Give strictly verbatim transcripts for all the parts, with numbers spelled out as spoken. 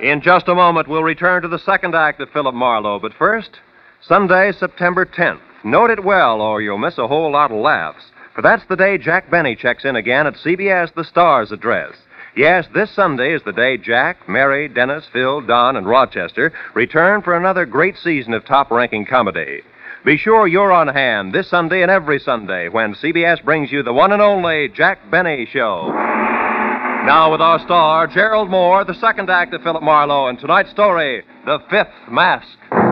In just a moment, we'll return to the second act of Philip Marlowe. But first, Sunday, September tenth. Note it well, or you'll miss a whole lot of laughs. For that's the day Jack Benny checks in again at C B S The Star's address. Yes, this Sunday is the day Jack, Mary, Dennis, Phil, Don, and Rochester return for another great season of top-ranking comedy. Be sure you're on hand this Sunday and every Sunday when C B S brings you the one and only Jack Benny Show. Now with our star, Gerald Moore, the second act of Philip Marlowe, and tonight's story, The Fifth Mask.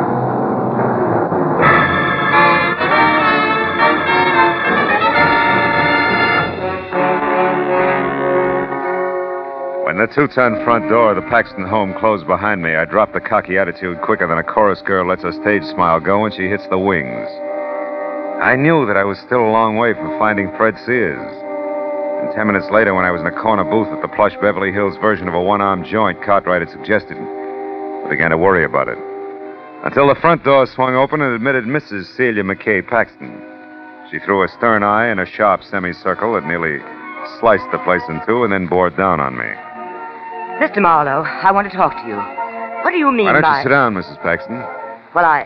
When the two-ton front door of the Paxton home closed behind me, I dropped the cocky attitude quicker than a chorus girl lets her stage smile go when she hits the wings. I knew that I was still a long way from finding Fred Sears. And ten minutes later, when I was in a corner booth at the plush Beverly Hills version of a one-armed joint Cartwright had suggested, I began to worry about it. Until the front door swung open and admitted Missus Celia McKay Paxton. She threw a stern eye and a sharp semicircle that nearly sliced the place in two and then bore down on me. Mister Marlowe, I want to talk to you. What do you mean by... Why don't you sit down, Missus Paxton? Well, I...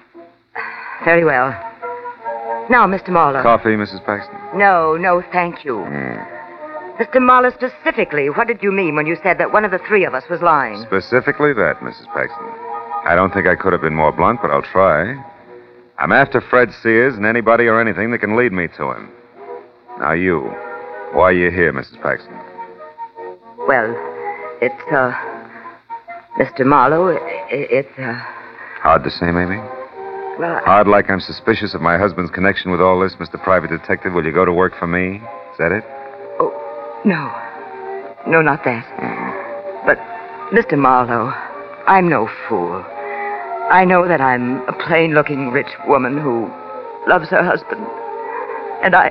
Very well. Now, Mister Marlowe. Coffee, Missus Paxton? No, no, thank you. Mm. Mister Marlowe, specifically, what did you mean when you said that one of the three of us was lying? Specifically that, Missus Paxton. I don't think I could have been more blunt, but I'll try. I'm after Fred Sears and anybody or anything that can lead me to him. Now, you. Why are you here, Missus Paxton? Well, it's, uh... Mister Marlowe, it, it's, uh... Hard to say, maybe? Well, I... Hard like I'm suspicious of my husband's connection with all this, Mister Private Detective. Will you go to work for me? Is that it? Oh, no. No, not that. Mm. But, Mister Marlowe, I'm no fool. I know that I'm a plain-looking rich woman who loves her husband. And I...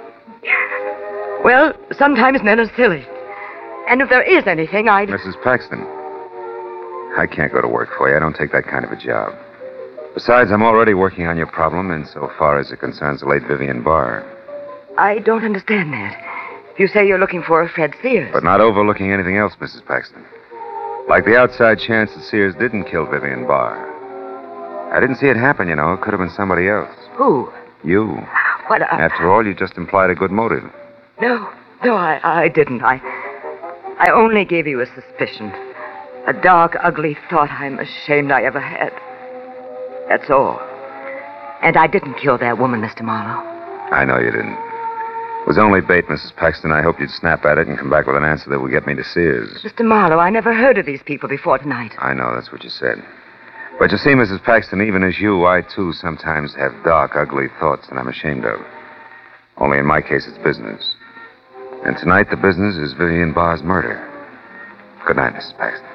Well, sometimes men are silly. And if there is anything, I'd... Missus Paxton, I can't go to work for you. I don't take that kind of a job. Besides, I'm already working on your problem insofar as it concerns the late Vivian Barr. I don't understand that. You say you're looking for Fred Sears. But not overlooking anything else, Missus Paxton. Like the outside chance that Sears didn't kill Vivian Barr. I didn't see it happen, you know. It could have been somebody else. Who? You. What? I... After all, you just implied a good motive. No, no, I, I didn't. I, I only gave you a suspicion. A dark, ugly thought I'm ashamed I ever had. That's all. And I didn't kill that woman, Mister Marlowe. I know you didn't. It was only bait, Missus Paxton. I hoped you'd snap at it and come back with an answer that would get me to Sears. Mister Marlowe, I never heard of these people before tonight. I know, that's what you said. But you see, Missus Paxton, even as you, I, too, sometimes have dark, ugly thoughts that I'm ashamed of. Only in my case, it's business. And tonight, the business is Vivian Barr's murder. Good night, Missus Paxton.